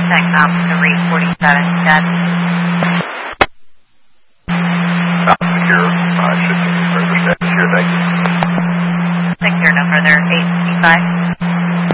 TechCom 347, dead. Secure, should be further status here, thank you. Secure no further, 855.